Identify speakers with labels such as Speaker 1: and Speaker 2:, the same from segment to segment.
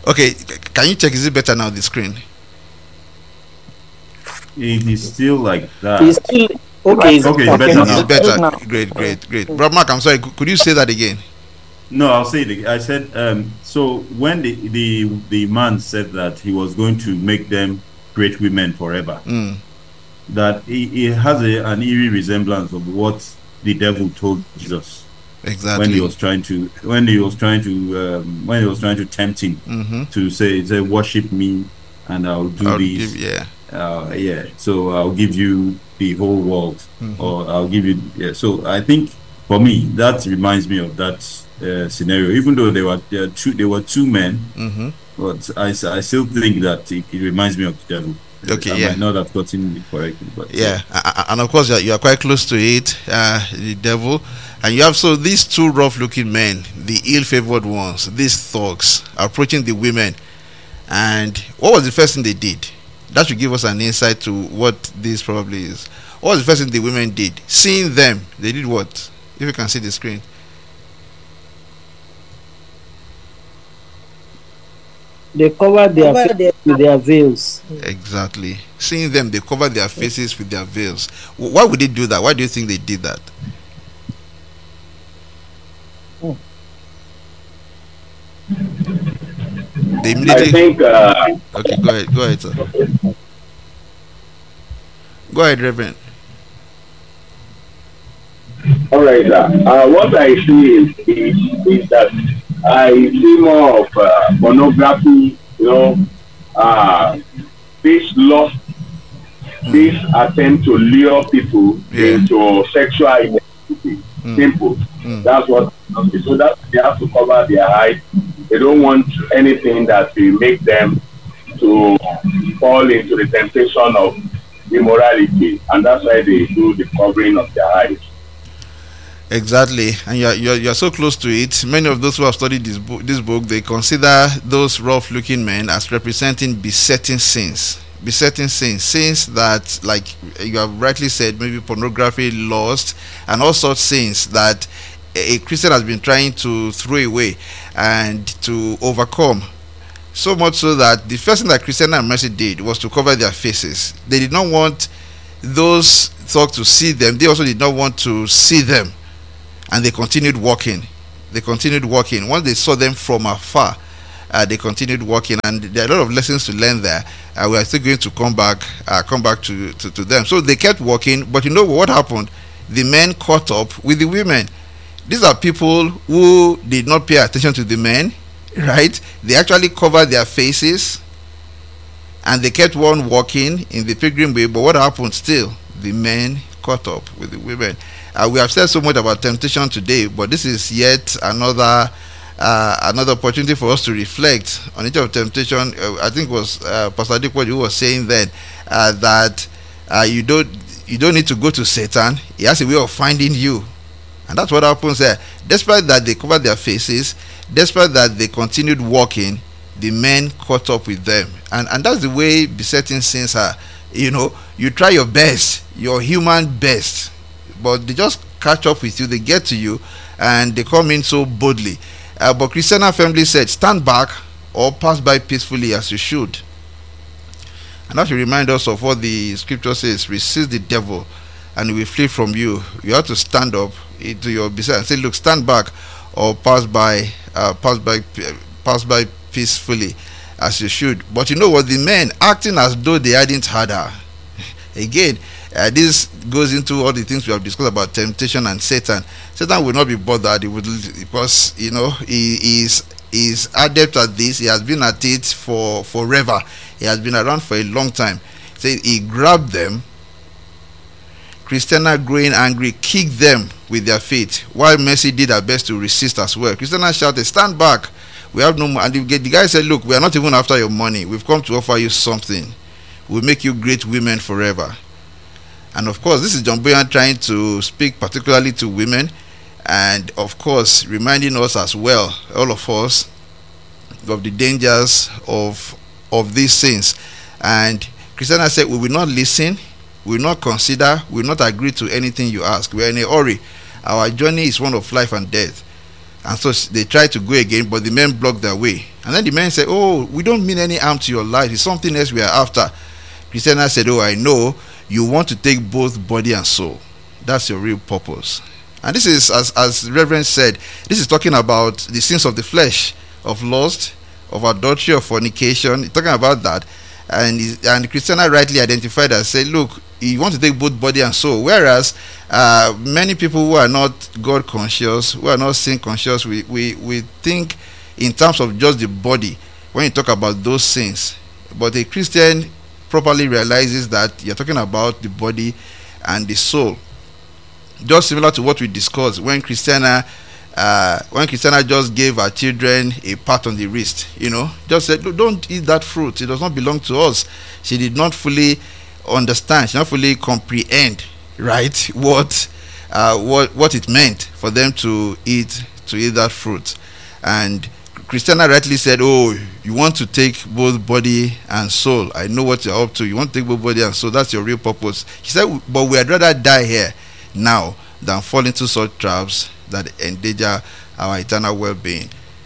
Speaker 1: Okay, can you check? Is it better now? The screen.
Speaker 2: It is still like
Speaker 3: It's
Speaker 2: that.
Speaker 3: still okay.
Speaker 2: Okay, it's better
Speaker 1: It's
Speaker 2: now.
Speaker 1: better.
Speaker 3: Now.
Speaker 1: Great, great, great. Bro, Mark, I'm sorry. Could you say that again?
Speaker 2: No, I'll say it again. I said, so when the man said that he was going to make them great women forever, that he has an eerie resemblance of what the devil told Jesus
Speaker 1: Exactly.
Speaker 2: when he was trying to tempt him to say worship me and I'll do this. Yeah. So I'll give you the whole world, or I'll give you. Yeah. So I think for me that reminds me of that scenario. Even though they were two men, but I still think that it reminds me of the devil.
Speaker 1: Okay,
Speaker 2: I might not have gotten it correctly, but
Speaker 1: and of course you are quite close to it, the devil, and you have so these two rough-looking men, the ill-favored ones, these thugs approaching the women, and what was the first thing they did? That should give us an insight to what this probably is. What was the first thing the women did? Seeing them, they did what? If you can see the screen.
Speaker 3: They covered their faces with their veils.
Speaker 1: Exactly. Seeing them, they covered their faces with their veils. Why would they do that? Why do you think they did that? They immediately.
Speaker 4: I think.
Speaker 1: Okay, go ahead, sir. Go ahead, Reverend.
Speaker 4: All right, what I see is that I see more of pornography, this lust, this attempt to lure people into sexual identity. Simple. That's what. So that they have to cover their eyes. They don't want anything that will make them to fall into the temptation of immorality, and that's why they do the covering of their eyes.
Speaker 1: Exactly, and you're so close to it. Many of those who have studied this book, they consider those rough-looking men as representing besetting sins sins that, like you have rightly said, maybe pornography, lust, and all such sins that a Christian has been trying to throw away and to overcome. So much so that the first thing that Christianity and Mercy did was to cover their faces. They did not want those thugs to see them. They also did not want to see them, and they continued walking. Once they saw them from afar, they continued walking, and there are a lot of lessons to learn there. We are still going to come back to them. So they kept walking, but you know what happened? The men caught up with the women. These are people who did not pay attention to the men, right? They actually covered their faces, and they kept on walking in the pilgrim way. But what happened? Still, the men caught up with the women. We have said so much about temptation today, but this is yet another opportunity for us to reflect on each of temptation. I think it was Pastor Adequate who was saying then that you don't need to go to Satan. He has a way of finding you, and that's what happens there. Despite that they covered their faces, despite that they continued walking, the men caught up with them, and that's the way besetting sins are. You try your best, your human best, but they just catch up with you. They get to you, and they come in so boldly. But Christiana family said, stand back or pass by peacefully as you should. And that should remind us of what the scripture says: resist the devil and he will flee from you. You have to stand up to your beside and say, look, stand back or pass by peacefully as you should. But you know what? The men acting as though they hadn't had her. Again, this goes into all the things we have discussed about temptation and Satan. Satan will not be bothered. He would, because he is adept at this. He has been at it for forever. He has been around for a long time. So he grabbed them. Christiana, growing angry, kicked them with their feet, while Mercy did her best to resist as well. Christiana shouted, stand back, we have no money. And the guy said, look, we are not even after your money. We've come to offer you something. We'll make you great women forever. And of course, this is John Boyan trying to speak particularly to women, and of course reminding us as well, all of us, of the dangers of these sins. And Christiana said, we will not listen, we will not consider, we will not agree to anything you ask. We are in a hurry. Our journey is one of life and death. And so they tried to go again, but the men blocked their way. And then the men said, oh, we don't mean any harm to your life. It's something else we are after. Christiana said, oh, I know you want to take both body and soul. That's your real purpose. And this is, as Reverend said, this is talking about the sins of the flesh, of lust, of adultery, of fornication. Talking about that. And Christiana rightly identified and said, look, you want to take both body and soul. Whereas many people who are not God conscious, who are not sin conscious, we think in terms of just the body when you talk about those sins. But a Christian properly realizes that you're talking about the body and the soul. Just similar to what we discussed when Christiana just gave her children a pat on the wrist, just said, don't eat that fruit, it does not belong to us. She did not fully understand, she did not fully comprehend, right, what it meant for them to eat that fruit. And Christiana rightly said, oh, you want to take both body and soul. I know what you're up to. You want to take both body and soul. That's your real purpose. She said, but we'd rather die here now than fall into such traps that endanger our eternal well-being.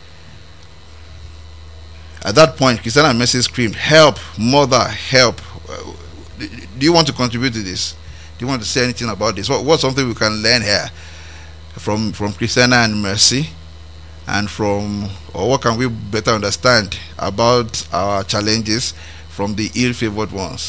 Speaker 1: At that point, Christiana and Mercy screamed, help, mother, help. Do you want to contribute to this? Do you want to say anything about this? What's something we can learn here from Christiana and Mercy? And or what can we better understand about our challenges from the ill-favored ones?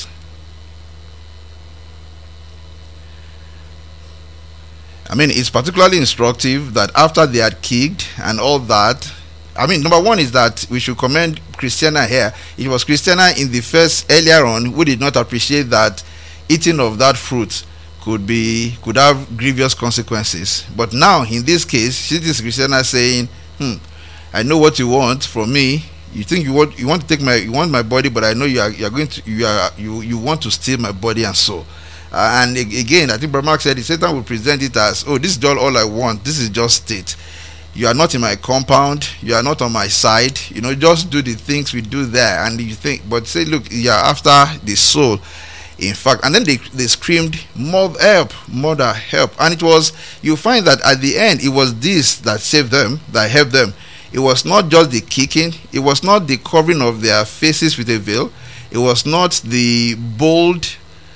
Speaker 1: I mean, it's particularly instructive that after they had kicked and all that, I mean, number one is that we should commend Christiana here. It was Christiana in the first, earlier on, who did not appreciate that eating of that fruit could have grievous consequences. But now, in this case, she is Christiana saying, I know what you want from me. You think you want to take you want my body, but I know you want to steal my body and soul. And again, I think Brother Mark said, Satan will present it as, oh, this is all I want. This is just it. You are not in my compound. You are not on my side. Just do the things we do there. And you think, but say, look, you are after the soul. In fact, and then they screamed, help, mother, help. And it was, you find that at the end, it was this that saved them, that helped them. It was not just the kicking. It was not the covering of their faces with a veil. It was not the bold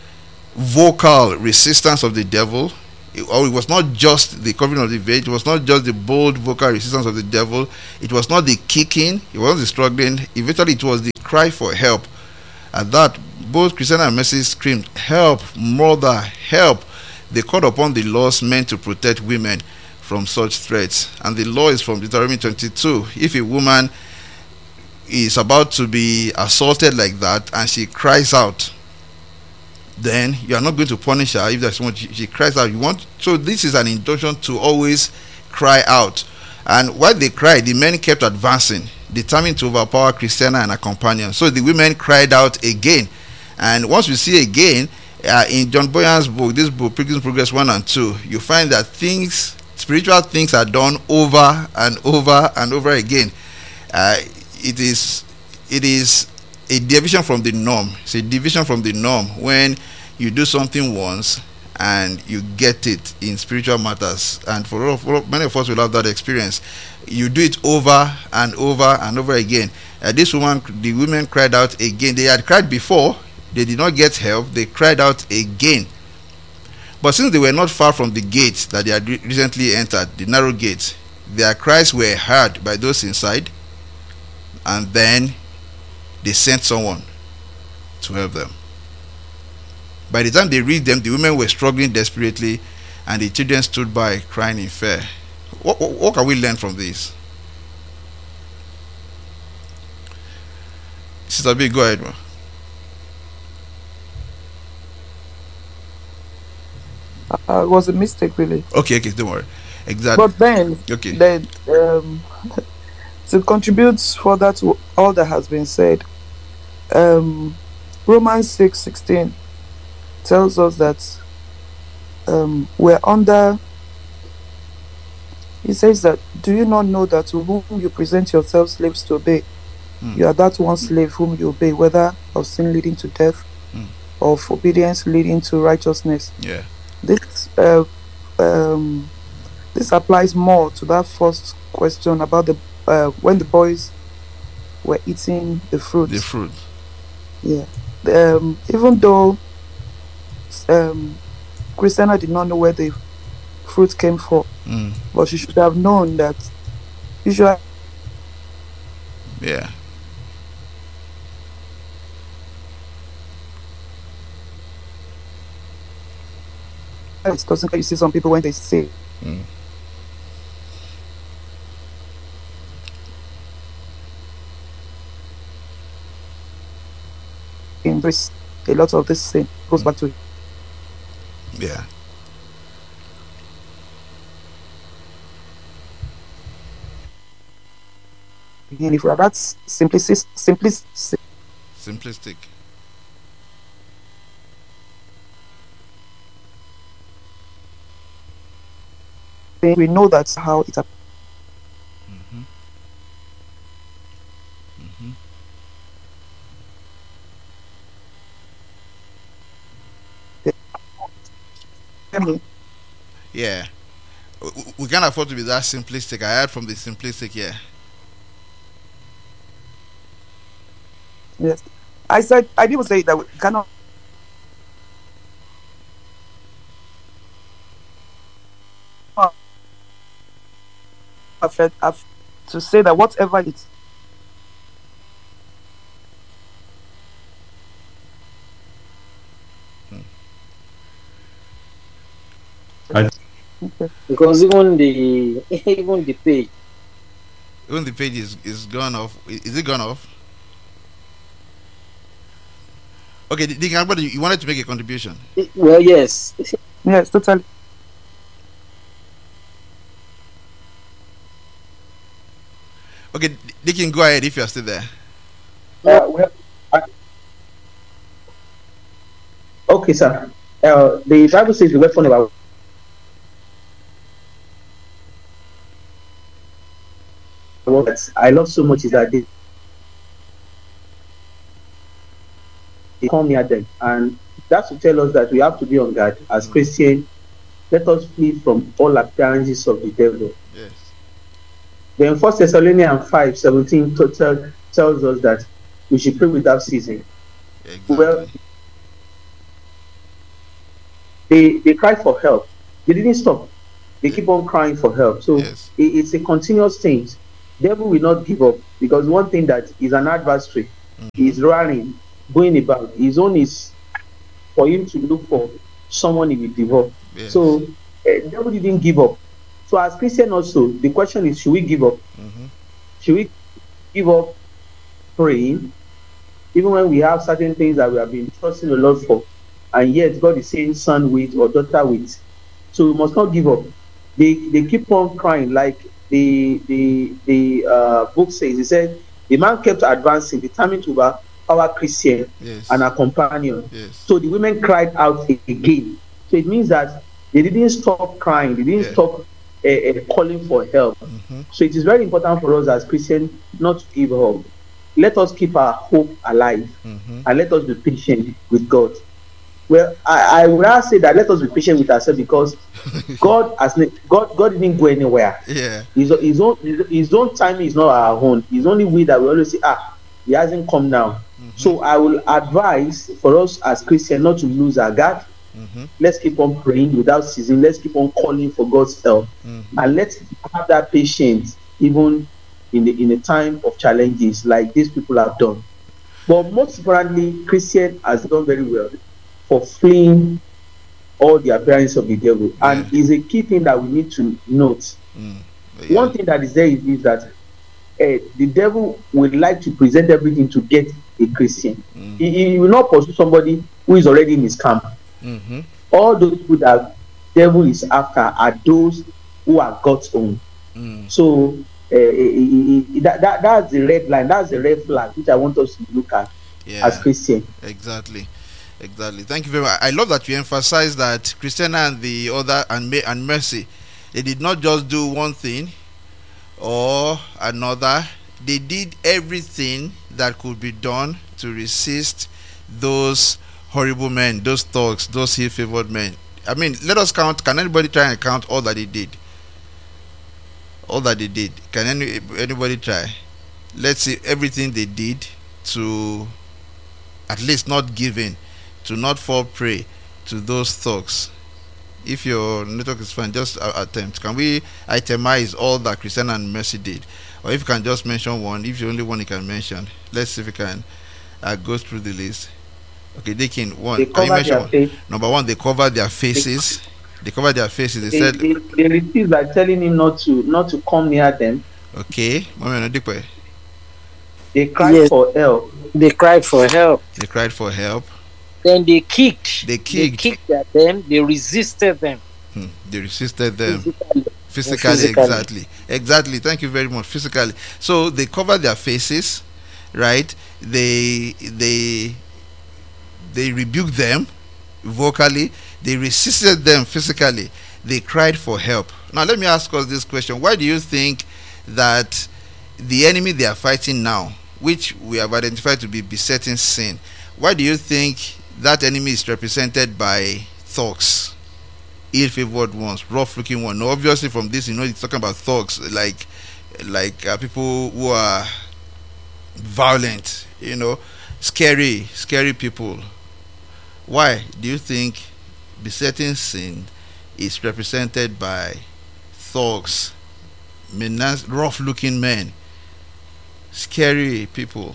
Speaker 1: vocal resistance of the devil. It was not just the covering of the veil. It was not just the bold vocal resistance of the devil. It was not the kicking. It wasn't the struggling. Eventually, it was the cry for help. At that, both Christiana and Mercy screamed, help, mother, help. They called upon the laws meant to protect women from such threats. And the law is from Deuteronomy 22. If a woman is about to be assaulted like that and she cries out, then you are not going to punish her if that's what she cries out. So this is an injunction to always cry out. And while they cried, the men kept advancing, determined to overpower Christiana and her companion. So the women cried out again. And once we see again, in John Boyan's book, this book, Pilgrim's Progress 1 and 2, you find that spiritual things are done over and over and over again. It is a deviation from the norm. It's a deviation from the norm when you do something once and you get it in spiritual matters. And for many of us will have that experience. You do it over and over and over again. The women cried out again. They had cried before. They did not get help. They cried out again. But since they were not far from the gate that they had recently entered, the narrow gate, their cries were heard by those inside, and then they sent someone to help them. By the time they reached them, the women were struggling desperately, and the children stood by crying in fear. What can we learn from this? Sister B, go ahead, man.
Speaker 5: It was a mistake, really.
Speaker 1: Okay, don't worry. Exactly.
Speaker 5: But then, to contribute further to all that has been said, Romans 6:16 tells us that we're under. He says that, do you not know that to whom you present yourselves slaves to obey, you are that one slave whom you obey, whether of sin leading to death or of obedience leading to righteousness?
Speaker 1: Yeah.
Speaker 5: This applies more to that first question about the when the boys were eating the fruit.
Speaker 1: The fruit.
Speaker 5: Yeah. Even though Christiana did not know where the fruit came from, but she should have known that usually.
Speaker 1: Yeah.
Speaker 5: It's because you see some people when they say. Embrace a lot of this sin goes back to it.
Speaker 1: Yeah.
Speaker 5: And if we are that simplistic, we know that's how it happens.
Speaker 1: Yeah, we can't afford to be that simplistic. I heard from the simplistic. Yeah.
Speaker 5: Yes, I didn't say that we cannot. To say that whatever it's.
Speaker 3: Because even the page.
Speaker 1: Even the page is gone off. Is it gone off? Okay, you wanted to make a contribution.
Speaker 3: Well, yes.
Speaker 5: Yes, totally.
Speaker 1: Okay, they can go ahead if you're still there.
Speaker 6: Okay, sir. The Bible says the weapon of our what I love so much is that they come near them, and that's to tell us that we have to be on guard as Christians. Let us flee from all appearances of the devil.
Speaker 1: Yes.
Speaker 6: Then 1 Thessalonians 5:17 tells us that we should pray without ceasing.
Speaker 1: Exactly.
Speaker 6: Well, they cry for help. They didn't stop. They keep on crying for help. So
Speaker 1: yes.
Speaker 6: It's a continuous thing. Devil will not give up, because one thing that is an adversary, he's running, going about. His own is for him to look for someone he will devour.
Speaker 1: Yes.
Speaker 6: So devil didn't give up. So as Christian also, the question is, should we give up? Should we give up praying, even when we have certain things that we have been trusting the Lord for, and yet God is saying son wait or daughter wait? So we must not give up. They keep on crying, like the book says. He said the man kept advancing, determined to our Christian and our companion.
Speaker 1: Yes.
Speaker 6: So the women cried out again. So it means that they didn't stop crying. They didn't stop calling for help. So it is very important for us as Christians not to give up. Let us keep our hope alive, and let us be patient with God. Well, I would rather say that let us be patient with ourselves, because God didn't go anywhere.
Speaker 1: Yeah.
Speaker 6: His own timing is not our own. His only way that we always say, he hasn't come now. So I will advise for us as Christians not to lose our guard. Let's keep on praying without ceasing. Let's keep on calling for God's help, and let's have that patience even in the time of challenges like these people have done. But most importantly, Christian has done very well for fleeing all the appearance of the devil, and is a key thing that we need to note. One thing that is there is that the devil would like to present everything to get a Christian. He will not pursue somebody who is already in his camp. All those people that devil is after are those who are God's own. So that's the red line, that's the red flag which I want us to look at as Christians.
Speaker 1: Exactly. Thank you very much. I love that you emphasize that Christiana and the other and Mercy, they did not just do one thing or another. They did everything that could be done to resist those horrible men, those thugs, those ill-favored men. I mean, let us count. Can anybody try and count all that they did? All that they did. Can anybody try? let's say, everything they did to at least not give in, to not fall prey to those thugs. If your network is fine, just attempt. Can we itemize all that Christiana and Mercy did? Or if you can just mention one, if you only one you can mention. Let's see if we can go through the list. Okay, Deacon, one. Can you mention one? Number one, they covered their faces. They covered their faces. They said
Speaker 6: they refused by telling him not to come near them.
Speaker 1: Okay.
Speaker 6: They cried for help.
Speaker 3: They cried for help.
Speaker 1: They cried for help.
Speaker 3: Then they kicked.
Speaker 1: They kicked
Speaker 3: at them. They resisted them.
Speaker 1: They resisted them. Physically. Exactly. Thank you very much. Physically. So they covered their faces, right? They rebuked them vocally. They resisted them physically. They cried for help. Now let me ask us this question. Why do you think that the enemy they are fighting now, which we have identified to be besetting sin, why do you think that enemy is represented by thugs, ill-favored ones, rough-looking ones? Now, obviously from this, it's talking about thugs, like people who are violent, scary people. Why do you think besetting sin is represented by thugs, rough-looking men, scary people?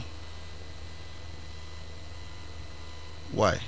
Speaker 1: Why?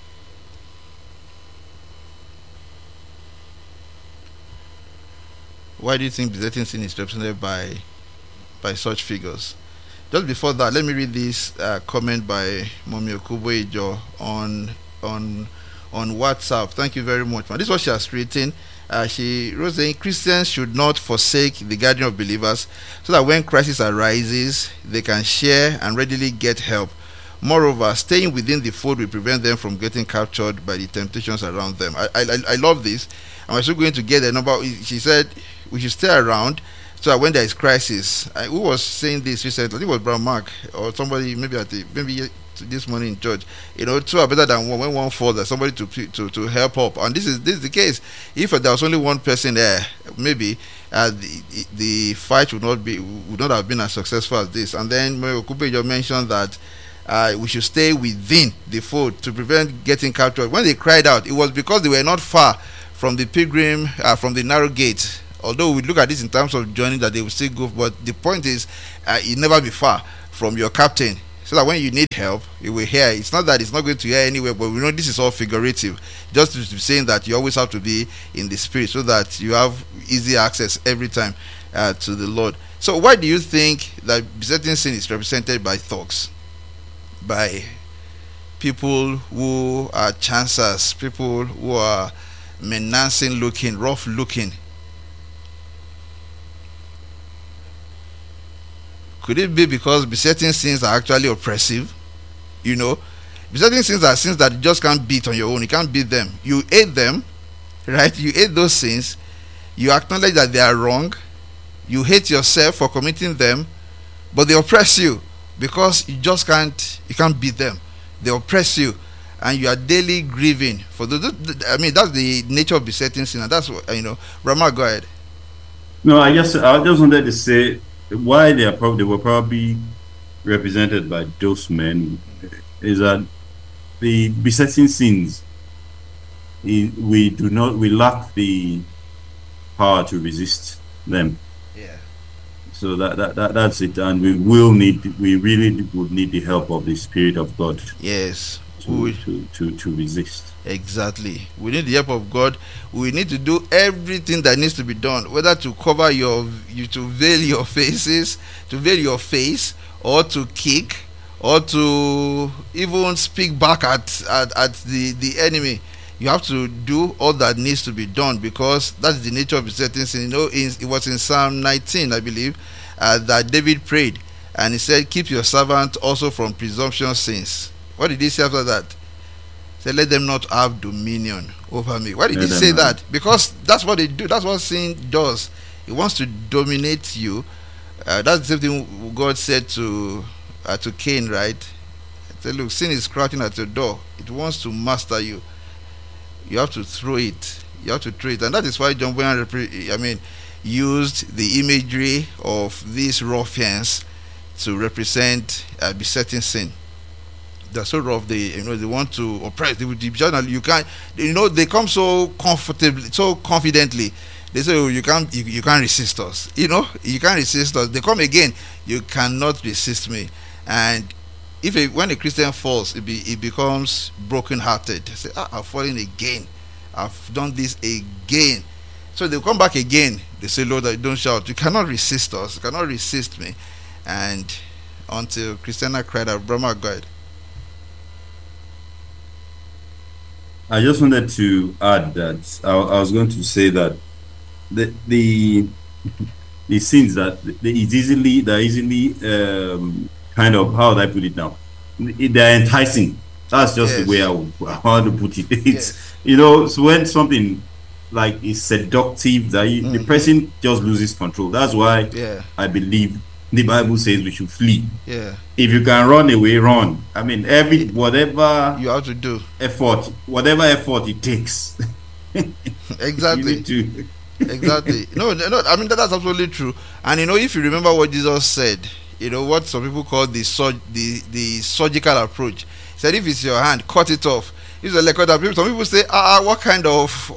Speaker 1: Why do you think besetting sin is represented by such figures? Just before that, let me read this comment by Mommy Okubo Ijo on WhatsApp. Thank you very much. This is what she has written. She wrote saying Christians should not forsake the gathering of believers, so that when crisis arises, they can share and readily get help. Moreover, staying within the fold will prevent them from getting captured by the temptations around them. I love this. And we're still going to get the number. She said we should stay around so that when there is crisis. Who was saying this recently? I think it was Brown Mark or somebody maybe this morning in church. Two are better than one. When one falls, there's somebody to help up. And this is the case. If there was only one person there, maybe the fight would not have been as successful as this. And then Okupe mentioned that we should stay within the fold to prevent getting captured. When they cried out, it was because they were not far from the pilgrim, from the narrow gate. Although we look at this in terms of journey, that they will still go, but the point is, it never be far from your captain, so that when you need help, you will hear. It's not that it's not going to hear anywhere, but we know this is all figurative, just to saying that you always have to be in the spirit, so that you have easy access every time to the Lord. So why do you think that besetting sin is represented by thugs, by people who are chancers, people who are menacing looking, rough looking? Could it be because besetting sins are actually oppressive? Besetting sins are sins that you just can't beat on your own. You can't beat them. You hate them, right? You hate those sins. You acknowledge that they are wrong. You hate yourself for committing them, but they oppress you because you can't beat them. They oppress you, and you are daily grieving for those. That's the nature of besetting sin, and that's what Rama, go ahead.
Speaker 2: No, I just wanted to say why they were probably represented by those men is that the besetting sins, we lack the power to resist them.
Speaker 1: Yeah.
Speaker 2: So that's it, and we really would need the help of the Spirit of God.
Speaker 1: Yes.
Speaker 2: To resist.
Speaker 1: Exactly. We need the help of God. We need to do everything that needs to be done, whether to cover to veil your faces, to veil your face, or to kick, or to even speak back at the enemy. You have to do all that needs to be done, because that's the nature of besetting sin. It was in Psalm 19, I believe, that David prayed, and he said, "Keep your servant also from presumptuous sins." What did he say after that? He said, "Let them not have dominion over me." Why did he say that? Because that's what they do. That's what sin does. It wants to dominate you. That's the same thing God said to Cain, right? He said, "Look, sin is crouching at your door. It wants to master you. You have to throw it. You have to throw it." And that is why John Bunyan used the imagery of these ruffians to represent besetting sin. They're so rough. They want to oppress. You can't. They come so comfortably, so confidently. They say, "Oh, you can't resist us." You can't resist us. They come again. You cannot resist me. And when a Christian falls, it becomes broken-hearted. They say, "I've fallen again. I've done this again." So they come back again. They say, "Lord, don't shout. You cannot resist us. You cannot resist me." And until Christiana cried out, "Brahma God."
Speaker 2: I just wanted to add that I was going to say that the sins that is easily kind of, how would I put it now? They're enticing. That's just the way I want to put it. It's so when something like is seductive, that the person just loses control. That's why I believe the Bible says we should flee.
Speaker 1: Yeah.
Speaker 2: If you can run away, run. I mean, whatever
Speaker 1: you have to do,
Speaker 2: whatever effort it takes.
Speaker 1: Exactly. Exactly. No. I mean, that's absolutely true. And if you remember what Jesus said, what some people call the surgical approach. He said, if it's your hand, cut it off. Some people say, what kind of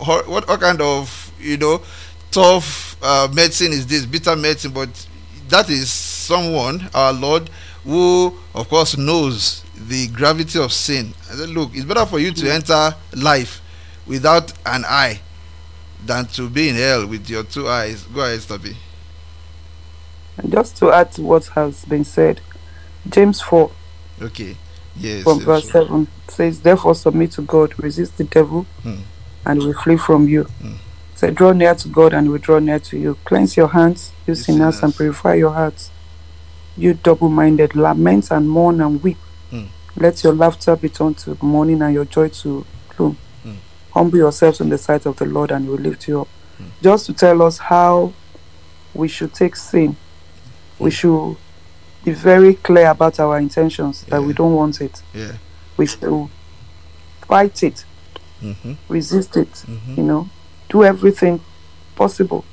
Speaker 1: tough medicine is this, bitter medicine? But that is someone, our Lord, who of course knows the gravity of sin. I said, look, it's better for you to enter life without an eye than to be in hell with your two eyes. Go ahead, Stabi.
Speaker 5: And just to add to what has been said, James 4.
Speaker 1: Okay. Yes.
Speaker 5: From verse 7 says, therefore submit to God, resist the devil, and he will flee from you. So draw near to God and he will draw near to you. Cleanse your hands, you sinners, and purify your hearts. You double-minded, lament and mourn and weep. Let your laughter be turned to mourning and your joy to gloom. Humble yourselves in the sight of the Lord and he will lift you up. Just to tell us how we should take sin, we should be very clear about our intentions, that we don't want it. We should fight it, resist it, do everything possible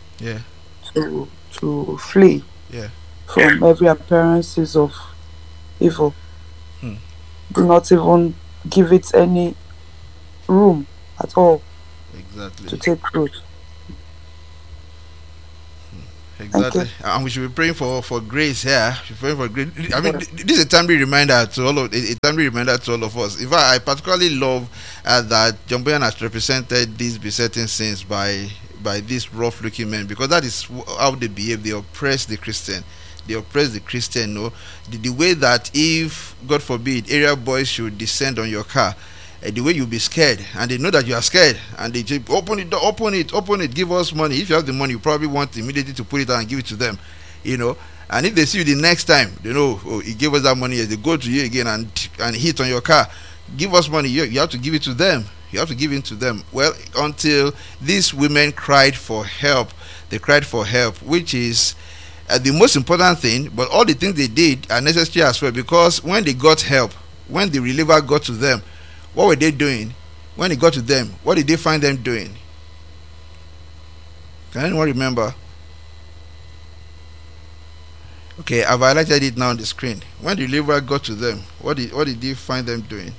Speaker 5: to flee from every appearances of evil. Do not even give it any room at all to take root.
Speaker 1: Exactly. And we should be praying for grace here. Praying for grace. I mean, this is a timely reminder to all of us. In fact, I particularly love that John Bunyan has represented these besetting sins by these rough-looking men, because that is how they behave. They oppress the Christian. The way that, if God forbid area boys should descend on your car, the way you'll be scared, and they know that you are scared, and they say, open it, give us money. If you have the money, you probably want immediately to put it out and give it to them, and if they see you the next time, they know, oh, he gave us that money. They go to you again and hit on your car, give us money. You have to give it to them. Well, until these women cried for help, which is the most important thing. But all the things they did are necessary as well, because when they got help, when the reliever got to them, what were they doing? When he got to them, what did they find them doing? Can anyone remember? Okay, I've highlighted it now on the screen. When the reliever got to them, what did he find them doing?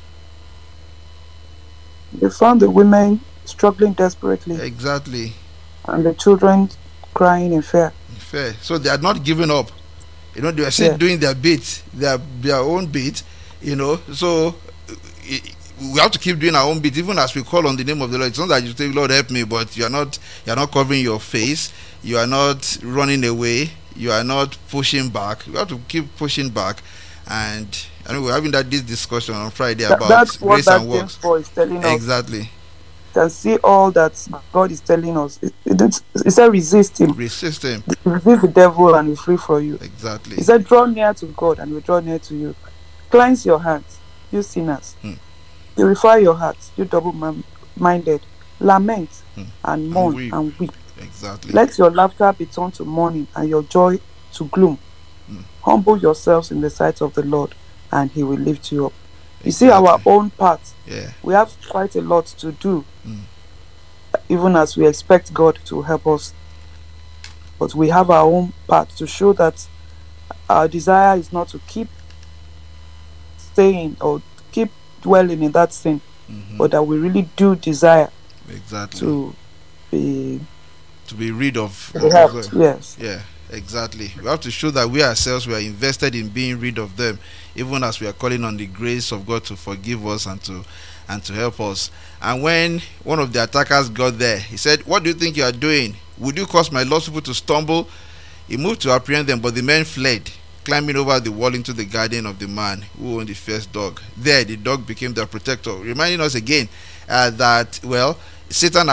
Speaker 5: They found the women struggling desperately.
Speaker 1: Exactly.
Speaker 5: And the children crying in fear.
Speaker 1: So they had not given up. They were still doing their bit, their own bit. So we have to keep doing our own bit, even as we call on the name of the Lord. It's not that you say, Lord, help me, but you're not covering your face, you are not running away, you are not pushing back. We have to keep pushing back. And I know we're having this discussion on Friday about
Speaker 5: that's
Speaker 1: grace
Speaker 5: what
Speaker 1: and works.
Speaker 5: James 4 is telling us.
Speaker 1: Exactly.
Speaker 5: You can see all that God is telling us. He said, resist him.
Speaker 1: Resist
Speaker 5: the devil and he'll flee from you.
Speaker 1: Exactly.
Speaker 5: He said, draw near to God and he'll draw near to you. Cleanse your hands, you sinners. Purify your hearts, you double-minded. Lament and mourn and weep.
Speaker 1: Exactly.
Speaker 5: Let your laughter be turned to mourning and your joy to gloom. Humble yourselves in the sight of the Lord and he will lift you up. You see our own part. We have quite a lot to do, even as we expect God to help us. But we have our own part to show that our desire is not to keep staying or keep dwelling in that sin, but that we really do desire to be
Speaker 1: rid of
Speaker 5: yes.
Speaker 1: Yeah, exactly. We have to show that we ourselves we are invested in being rid of them, even as we are calling on the grace of God to forgive us and to help us. And when one of the attackers got there, he said, "What do you think you are doing? Would you cause my lost people to stumble?" He moved to apprehend them, but the men fled, climbing over the wall into the garden of the man who owned the first dog. There, the dog became their protector, reminding us again that, well, Satan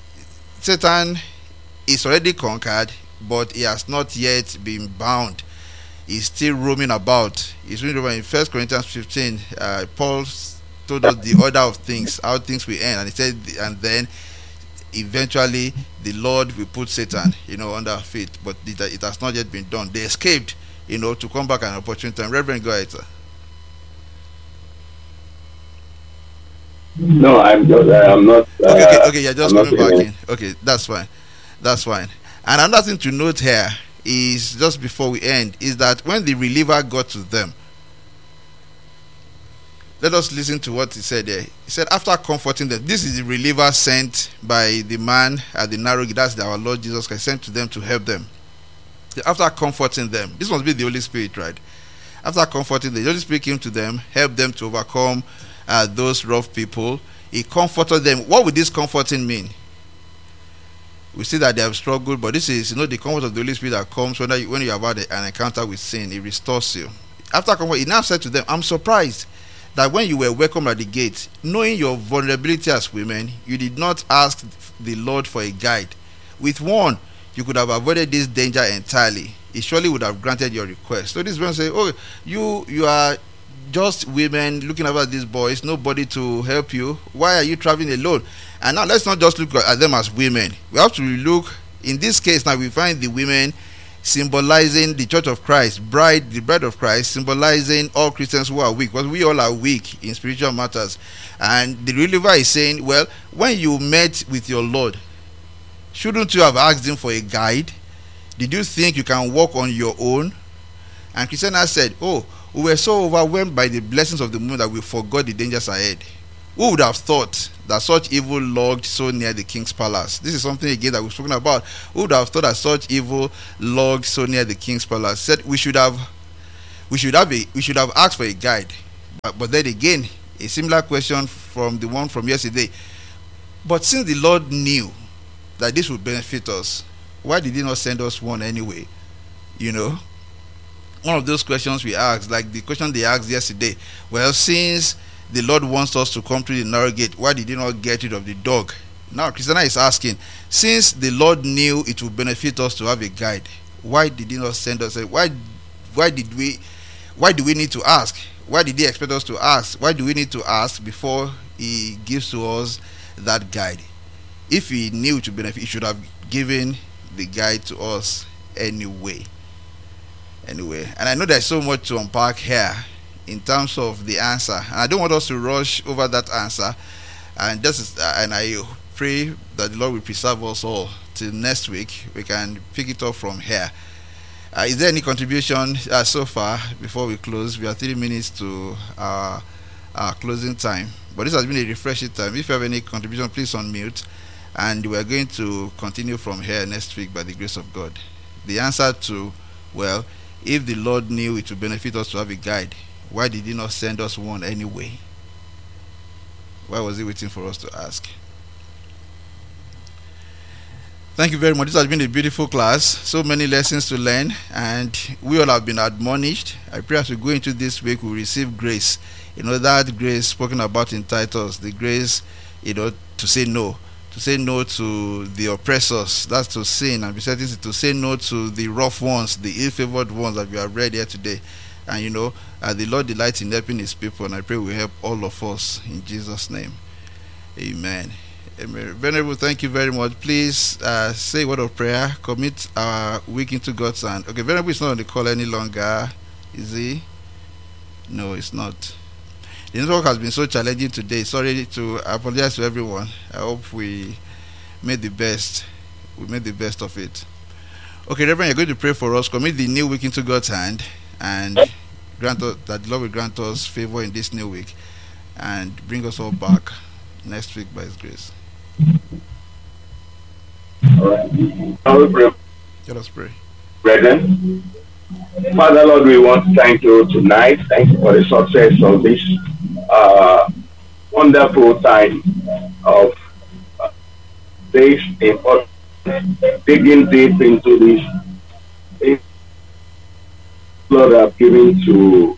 Speaker 1: is already conquered, but he has not yet been bound. He's still roaming about. He's roaming about. In 1 Corinthians 15, Paul told us the order of things, how things will end, and he said, and then eventually the Lord will put Satan, under our feet. But it has not yet been done. They escaped, to come back at an opportune time. Reverend, go ahead, sir.
Speaker 4: No, I'm not.
Speaker 1: Okay, you're just coming back in. Okay, that's fine. And another thing to note here is, just before we end, is that when the reliever got to them, let us listen to what he said there. He said, after comforting them, this is the reliever sent by the man at the narrow gate, that's our Lord Jesus Christ, sent to them to help them. After comforting them, this must be the Holy Spirit, right? After comforting them, the Holy Spirit came to them, helped them to overcome those rough people. He comforted them. What would this comforting mean? We see that they have struggled, but this is, the comfort of the Holy Spirit that comes when you have had an encounter with sin. It restores you. After comfort, he now said to them, I'm surprised that when you were welcomed at the gate, knowing your vulnerability as women, you did not ask the Lord for a guide. With one, you could have avoided this danger entirely. He surely would have granted your request. So this man say, oh, you are just women looking after these boys, nobody to help you. Why are you traveling alone? And now let's not just look at them as women. We have to look, in this case now we find the women symbolizing the Church of Christ, the bride of Christ, symbolizing all Christians who are weak, because we all are weak in spiritual matters. And the reliever is saying, well, when you met with your Lord, shouldn't you have asked him for a guide? Did you think you can walk on your own? And Christiana said, oh, we were so overwhelmed by the blessings of the moment that we forgot the dangers ahead. Who would have thought that such evil lurked so near the king's palace? This is something again that we've spoken about. Who would have thought that such evil lurked so near the king's palace? Said we should have asked for a guide. But then again, a similar question from the one from yesterday. But since the Lord knew that this would benefit us, why did he not send us one anyway? One of those questions we asked, like the question they asked yesterday. Well, since the Lord wants us to come through the narrow gate, why did he not get rid of the dog? Now Christiana is asking, since the Lord knew it would benefit us to have a guide, why did he not send us? Why do we need to ask? Why did he expect us to ask? Why do we need to ask before he gives to us that guide? If he knew it would benefit, he should have given the guide to us anyway. And I know there's so much to unpack here in terms of the answer, and I don't want us to rush over that answer. And I pray that the Lord will preserve us all till next week. We can pick it up from here. Is there any contribution so far before we close? We are 3 minutes to our closing time, but this has been a refreshing time. If you have any contribution, please unmute, and we are going to continue from here next week by the grace of God. The answer to, well, if the Lord knew it would benefit us to have a guide, why did he not send us one anyway? Why was he waiting for us to ask? Thank you very much. This has been a beautiful class. So many lessons to learn, and we all have been admonished. I pray as we go into this week, we receive grace. That grace spoken about in Titus, the grace, to say no. To say no to the oppressors, that's to sin, and to say no to the rough ones, the ill-favored ones that we have read here today. And the Lord delights in helping his people, and I pray we help all of us in Jesus' name. Amen. Amen. Venerable, thank you very much. Please say a word of prayer. Commit our week into God's hand. Okay, Venerable is not on the call any longer, is he? No, it's not. The network has been so challenging today. Sorry to apologize to everyone. I hope we made the best. We made the best of it. Okay, Reverend, you're going to pray for us. Commit the new week into God's hand. and grant us that the Lord will grant us favor in this new week and bring us all back next week by His grace.
Speaker 4: All right. I will pray.
Speaker 1: Let us pray.
Speaker 4: Brethren, Father Lord, we want to thank you tonight. Thank you for the success of this wonderful time of this important digging deep into this Lord have given to.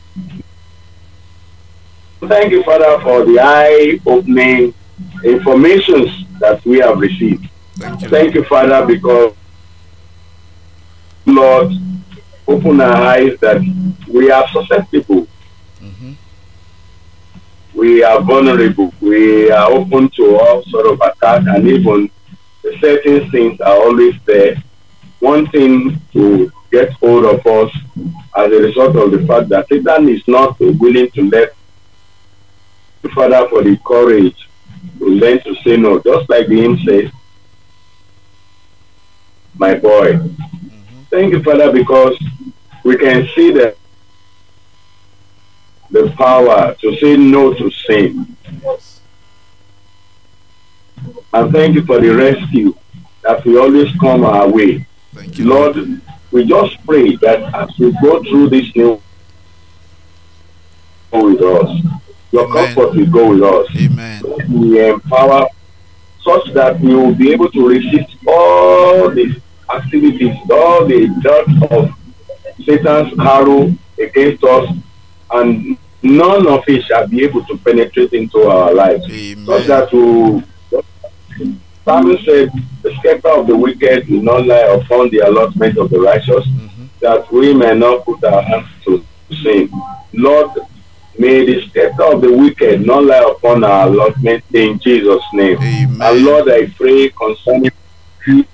Speaker 4: Thank you, Father, for the eye-opening information that we have received. Thank you, Father, because Lord, open our eyes that we are susceptible. We are vulnerable. We are open to all sort of attack, and even the certain things are always there, wanting to get hold of us as a result of the fact that Satan is not willing to let the Father for the courage to learn to say no. Just like the hymn says, my boy. Thank you, Father, because we can see the power to say no to sin. And thank you for the rescue that will always come our way.
Speaker 1: Thank you,
Speaker 4: Lord, we just pray that as we go through this new, go with us. Your comfort will go with us.
Speaker 1: Amen.
Speaker 4: We empower such that we will be able to resist all the activities, all the darts of Satan's arrow against us, and none of it shall be able to penetrate into our lives.
Speaker 1: Amen.
Speaker 4: Such that Bible said, the scepter of the wicked will not lie upon the allotment of the righteous, that we may not put our hands to sin. Lord, may the scepter of the wicked not lie upon our allotment in Jesus' name.
Speaker 1: Amen.
Speaker 4: And Lord, I pray concerning you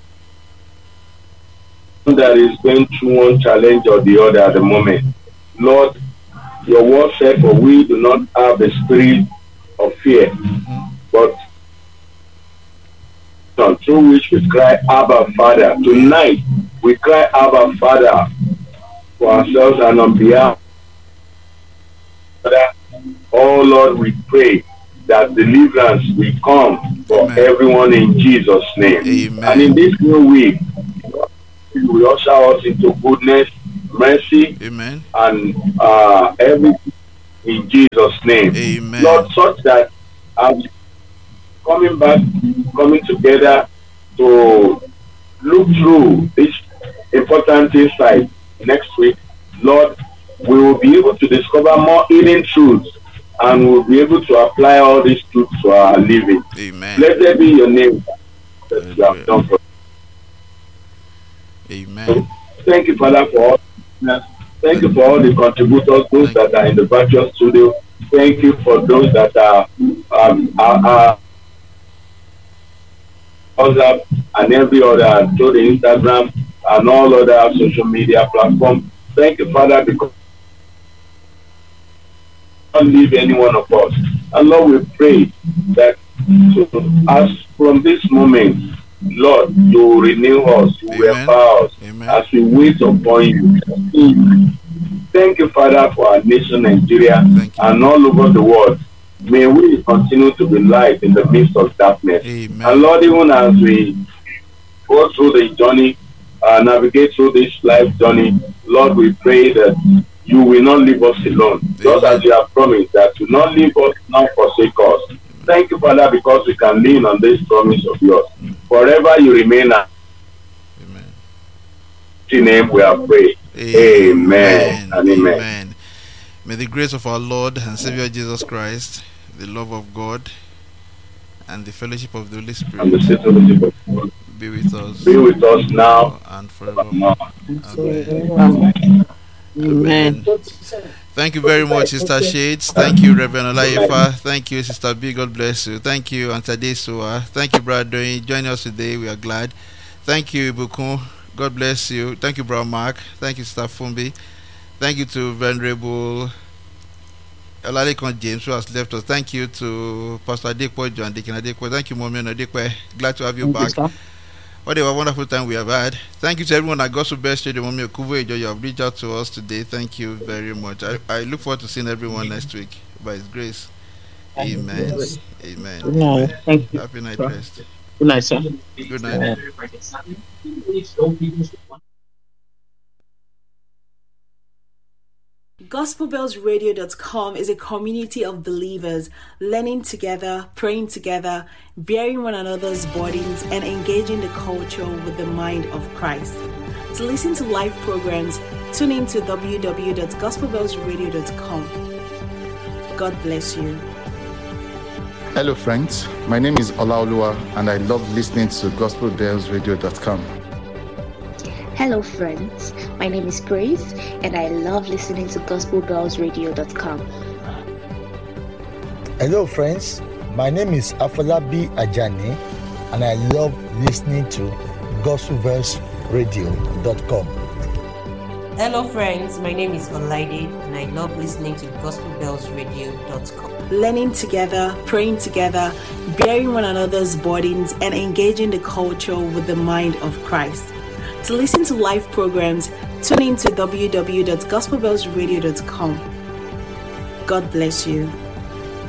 Speaker 4: that is going through one challenge or the other at the moment. Lord, your word said, for we do not have the spirit of fear, but through which we cry, Abba, Father. Tonight, we cry, Abba, Father, for ourselves and on behalf of Father. Oh, Lord, we pray that deliverance will come for everyone in Jesus' name.
Speaker 1: Amen.
Speaker 4: And in this new week, you will usher us into goodness, mercy,
Speaker 1: Amen.
Speaker 4: And everything in Jesus' name.
Speaker 1: Amen.
Speaker 4: Lord, such that coming together to look through this important insight next week, Lord, we will be able to discover more hidden truths, and we'll be able to apply all these truths to our living.
Speaker 1: Amen.
Speaker 4: Blessed be your name that you have done for us.
Speaker 1: Amen.
Speaker 4: So, thank you, Father, for all. Thank you for all the contributors, those that are in the virtual studio. Thank you for those that are WhatsApp and every other, through the Instagram and all other social media platforms. Thank you, Father, because you don't leave any one of us. And Lord, we pray that as from this moment, Lord, you will renew us, you will empower us as we wait upon you. Thank you, Father, for our nation, Nigeria, and all over the world. May we continue to be light in the midst of darkness.
Speaker 1: Amen.
Speaker 4: And Lord, even as we go through the journey, navigate through this life journey, Lord, we pray that you will not leave us alone. Amen. Just as you have promised that you will not leave us, not forsake us. Thank you, Father, because we can lean on this promise of yours. Forever you remain. Amen. In your name we have prayed. Amen. And amen.
Speaker 1: May the grace of our Lord and Savior Jesus Christ, the love of God, and the fellowship of the Holy Spirit be with us
Speaker 4: now
Speaker 1: and forevermore. Amen. Amen. Thank you very much, Sister Shades. Thank you, Reverend Olayifa. Thank you, Sister B. God bless you. Thank you, Auntie Adesua. Thank you, Brother Doyin. Joining us today. We are glad. Thank you, Ibukun. God bless you. Thank you, Brother Mark. Thank you, Sister Fumbi. Thank you to Venerable Olalekan James, who has left us. Thank you to Pastor Adekpo John Deacon Adekpo. Thank you, Mommy Adekpo. Glad to have you back. What a wonderful time we have had. Thank you to everyone at Gospel Bells Radio. Mommy Okubo, you have reached out to us today. Thank you very much. I look forward to seeing everyone next week by His grace. Amen. Amen.
Speaker 6: Good night. Thank you.
Speaker 1: Happy night rest.
Speaker 6: Good night, sir.
Speaker 1: Good night.
Speaker 7: GospelBellsRadio.com is a community of believers learning together, praying together, bearing one another's burdens, and engaging the culture with the mind of Christ. To listen to live programs, tune in to www.gospelbellsradio.com. God bless you.
Speaker 8: Hello friends, my name is Olaoluwa and I love listening to GospelBellsRadio.com.
Speaker 9: Hello friends, my name is Praise and I love listening to GospelBellsRadio.com.
Speaker 10: Hello friends, my name is Afolabi Ajani and I love listening to GospelBellsRadio.com.
Speaker 11: Hello friends, my name is Olaide and I love listening to GospelBellsRadio.com.
Speaker 7: Learning together, praying together, bearing one another's burdens, and engaging the culture with the mind of Christ. To listen to live programs, tune in to www.gospelbellsradio.com. God bless you.